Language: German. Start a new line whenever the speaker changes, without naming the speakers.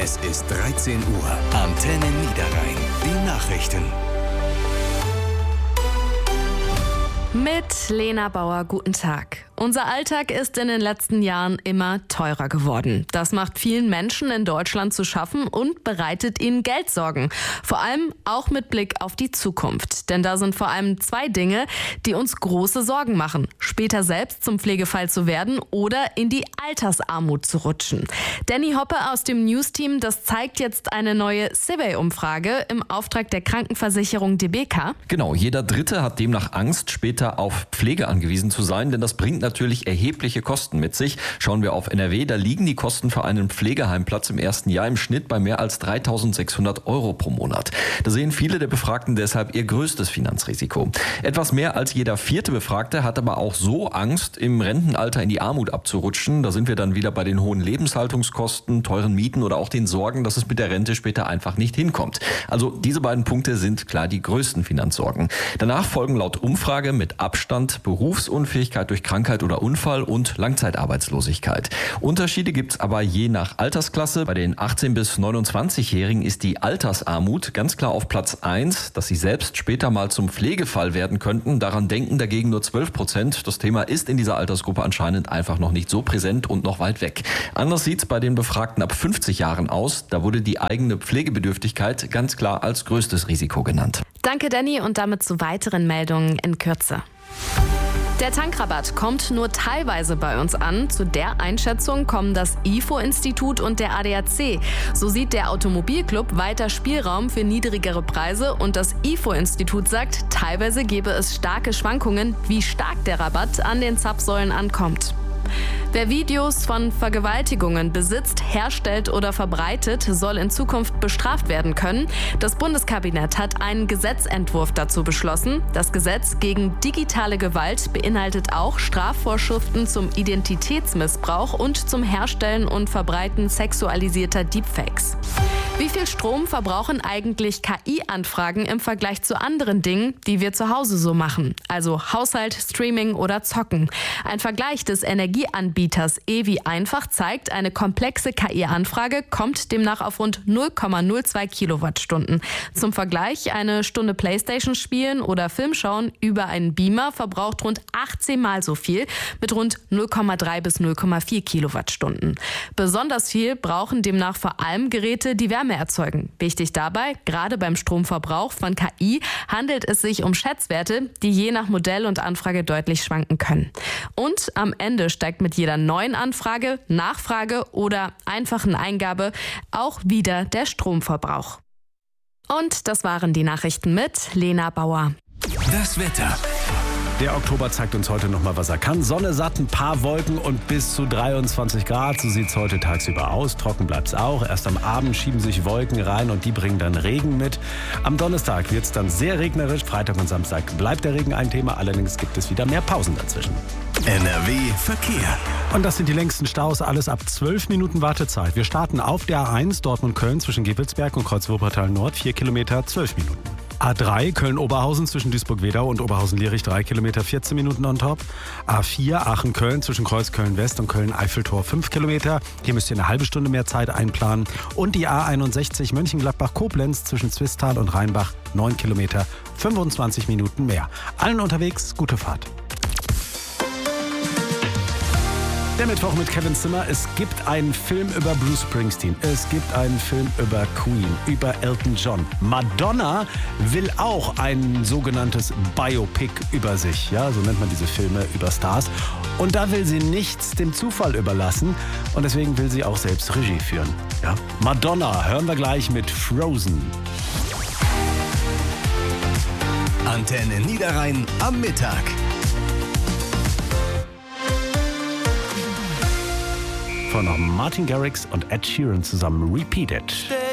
Es ist 13 Uhr. Antenne Niederrhein. Die Nachrichten.
Mit Lena Bauer, guten Tag. Unser Alltag ist in den letzten Jahren immer teurer geworden. Das macht vielen Menschen in Deutschland zu schaffen und bereitet ihnen Geldsorgen. Vor allem auch mit Blick auf die Zukunft. Denn da sind vor allem zwei Dinge, die uns große Sorgen machen. Später selbst zum Pflegefall zu werden oder in die Altersarmut zu rutschen. Danny Hoppe aus dem News-Team, das zeigt jetzt eine neue Survey-Umfrage im Auftrag der Krankenversicherung DBK.
Genau, jeder Dritte hat demnach Angst, später auf Pflege angewiesen zu sein, denn das bringt natürlich erhebliche Kosten mit sich. Schauen wir auf NRW, da liegen die Kosten für einen Pflegeheimplatz im ersten Jahr im Schnitt bei mehr als 3.600 € pro Monat. Da sehen viele der Befragten deshalb ihr größtes Finanzrisiko. Etwas mehr als jeder vierte Befragte hat aber auch so Angst, im Rentenalter in die Armut abzurutschen. Da sind wir dann wieder bei den hohen Lebenshaltungskosten, teuren Mieten oder auch den Sorgen, dass es mit der Rente später einfach nicht hinkommt. Also diese beiden Punkte sind klar die größten Finanzsorgen. Danach folgen laut Umfrage mit Abstand Berufsunfähigkeit durch Krankheit oder Unfall und Langzeitarbeitslosigkeit. Unterschiede gibt es aber je nach Altersklasse. Bei den 18- bis 29-Jährigen ist die Altersarmut ganz klar auf Platz 1, dass sie selbst später mal zum Pflegefall werden könnten. Daran denken dagegen nur 12%. Das Thema ist in dieser Altersgruppe anscheinend einfach noch nicht so präsent und noch weit weg. Anders sieht es bei den Befragten ab 50 Jahren aus. Da wurde die eigene Pflegebedürftigkeit ganz klar als größtes Risiko genannt.
Danke, Danny, und damit zu weiteren Meldungen in Kürze. Der Tankrabatt kommt nur teilweise bei uns an. Zu der Einschätzung kommen das IFO-Institut und der ADAC. So sieht der Automobilclub weiter Spielraum für niedrigere Preise und das IFO-Institut sagt, teilweise gebe es starke Schwankungen, wie stark der Rabatt an den Zapfsäulen ankommt. Wer Videos von Vergewaltigungen besitzt, herstellt oder verbreitet, soll in Zukunft bestraft werden können. Das Bundeskabinett hat einen Gesetzentwurf dazu beschlossen. Das Gesetz gegen digitale Gewalt beinhaltet auch Strafvorschriften zum Identitätsmissbrauch und zum Herstellen und Verbreiten sexualisierter Deepfakes. Wie viel Strom verbrauchen eigentlich KI-Anfragen im Vergleich zu anderen Dingen, die wir zu Hause so machen? Also Haushalt, Streaming oder Zocken. Ein Vergleich des Energieanbieters EWI Einfach zeigt, eine komplexe KI-Anfrage kommt demnach auf rund 0,02 Kilowattstunden. Zum Vergleich, eine Stunde Playstation spielen oder Film schauen über einen Beamer verbraucht rund 18 Mal so viel mit rund 0,3 bis 0,4 Kilowattstunden. Besonders viel brauchen demnach vor allem Geräte, die Wärme erzeugen. Wichtig dabei, gerade beim Stromverbrauch von KI handelt es sich um Schätzwerte, die je nach Modell und Anfrage deutlich schwanken können. Und am Ende steigt mit jeder neuen Anfrage, Nachfrage oder einfachen Eingabe auch wieder der Stromverbrauch. Und das waren die Nachrichten mit Lena Bauer.
Das Wetter.
Der Oktober zeigt uns heute nochmal, was er kann. Sonne satt, ein paar Wolken und bis zu 23 Grad. So sieht es heute tagsüber aus. Trocken bleibt es auch. Erst am Abend schieben sich Wolken rein und die bringen dann Regen mit. Am Donnerstag wird es dann sehr regnerisch. Freitag und Samstag bleibt der Regen ein Thema. Allerdings gibt es wieder mehr Pausen dazwischen.
NRW Verkehr.
Und das sind die längsten Staus. Alles ab 12 Minuten Wartezeit. Wir starten auf der A1 Dortmund-Köln zwischen Gevelsberg und Kreuz-Wuppertal Nord. 4 Kilometer, 12 Minuten. A3 Köln-Oberhausen zwischen Duisburg-Wedau und Oberhausen-Lierich 3 Kilometer, 14 Minuten on top. A4 Aachen-Köln zwischen Kreuz-Köln-West und Köln-Eiffeltor 5 Kilometer. Hier müsst ihr eine halbe Stunde mehr Zeit einplanen. Und die A61 Mönchengladbach-Koblenz zwischen Zwistal und Rheinbach 9 Kilometer, 25 Minuten mehr. Allen unterwegs, gute Fahrt. Der Mittwoch mit Kevin Zimmer. Es gibt einen Film über Bruce Springsteen. Es gibt einen Film über Queen, über Elton John. Madonna will auch ein sogenanntes Biopic über sich. Ja, so nennt man diese Filme über Stars. Und da will sie nichts dem Zufall überlassen. Und deswegen will sie auch selbst Regie führen. Ja. Madonna hören wir gleich mit Frozen.
Antenne Niederrhein am Mittag.
Von Martin Garrix und Ed Sheeran zusammen Repeat It.